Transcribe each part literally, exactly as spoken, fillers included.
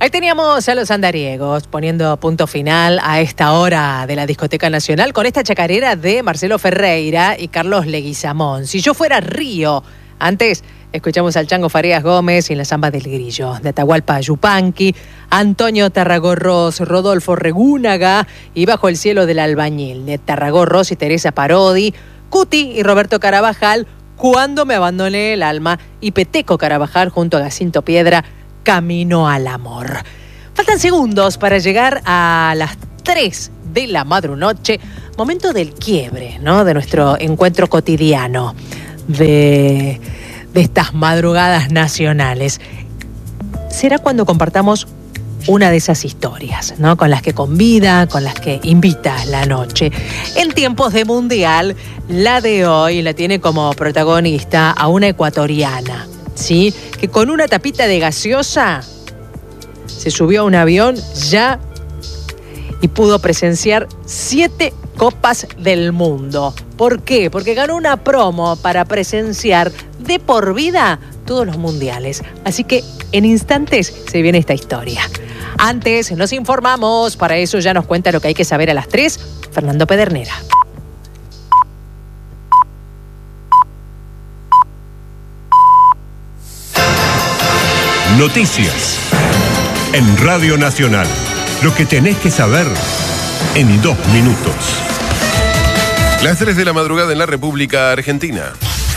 Ahí teníamos a los andariegos poniendo punto final a esta hora de la Discoteca Nacional con esta chacarera de Marcelo Ferreira y Carlos Leguizamón. Si yo fuera Río, antes escuchamos al Chango Farías Gómez y la Zamba del Grillo, de Atahualpa Yupanqui, Antonio Tarragorros, Rodolfo Regúnaga y Bajo el cielo del albañil, de Tarragorros y Teresa Parodi, Cuti y Roberto Carabajal, Cuando me abandoné el alma, y Peteco Carabajal junto a Jacinto Piedra, Camino al amor. Faltan segundos para llegar a las tres de la madrunoche, momento del quiebre, ¿no? De nuestro encuentro cotidiano, de, de estas madrugadas nacionales. Será cuando compartamos una de esas historias, ¿no? Con las que convida, con las que invita la noche. En tiempos de mundial, la de hoy la tiene como protagonista a una ecuatoriana, ¿sí? Que con una tapita de gaseosa se subió a un avión ya y pudo presenciar siete copas del mundo. ¿Por qué? Porque ganó una promo para presenciar de por vida todos los mundiales. Así que en instantes se viene esta historia. Antes nos informamos, para eso ya nos cuenta lo que hay que saber a las tres, Fernando Pedernera. Noticias en Radio Nacional. Lo que tenés que saber en dos minutos. Las tres de la madrugada en la República Argentina.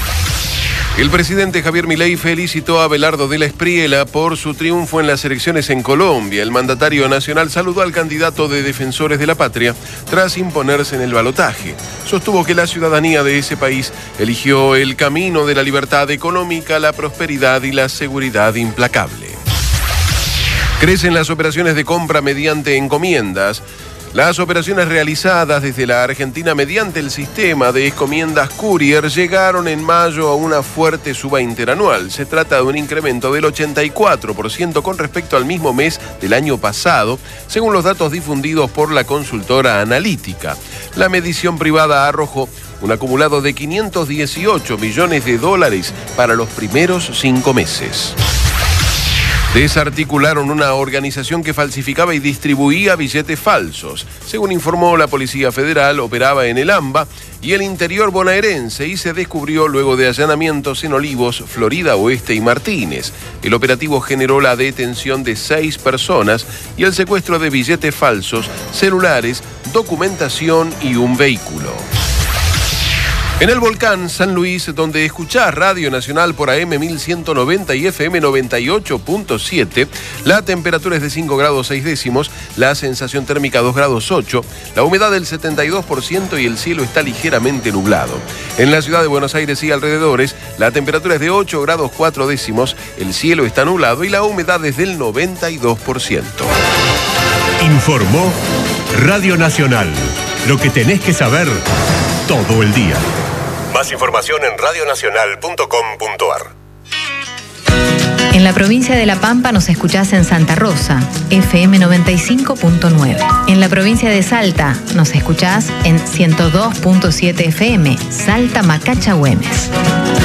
El presidente Javier Milei felicitó a Abelardo de la Espriella por su triunfo en las elecciones en Colombia. El mandatario nacional saludó al candidato de Defensores de la Patria tras imponerse en el balotaje. Sostuvo que la ciudadanía de ese país eligió el camino de la libertad económica, la prosperidad y la seguridad implacable. Crecen las operaciones de compra mediante encomiendas. Las operaciones realizadas desde la Argentina mediante el sistema de encomiendas Courier llegaron en mayo a una fuerte suba interanual. Se trata de un incremento del ochenta y cuatro por ciento con respecto al mismo mes del año pasado, según los datos difundidos por la consultora analítica. La medición privada arrojó un acumulado de quinientos dieciocho millones de dólares para los primeros cinco meses. Desarticularon una organización que falsificaba y distribuía billetes falsos. Según informó la Policía Federal, operaba en el AMBA y el interior bonaerense y se descubrió luego de allanamientos en Olivos, Florida Oeste y Martínez. El operativo generó la detención de seis personas y el secuestro de billetes falsos, celulares, documentación y un vehículo. En el volcán San Luis, donde escuchás Radio Nacional por A M mil ciento noventa y F M noventa y ocho punto siete, la temperatura es de cinco grados seis décimos, la sensación térmica dos grados ocho, la humedad del setenta y dos por ciento y el cielo está ligeramente nublado. En la ciudad de Buenos Aires y alrededores, la temperatura es de ocho grados cuatro décimos, el cielo está nublado y la humedad es del noventa y dos por ciento. Informó Radio Nacional. Lo que tenés que saber todo el día. Más información en radio nacional punto com punto a r. En la provincia de La Pampa nos escuchás en Santa Rosa, F M noventa y cinco punto nueve. En la provincia de Salta nos escuchás en ciento dos punto siete F M, Salta Macacha Güemes.